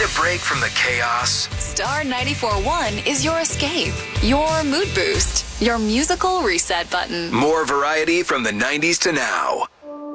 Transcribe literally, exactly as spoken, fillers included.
a break from the chaos? Star ninety-four point one is your escape, your mood boost, your musical reset button. More variety from the nineties to now.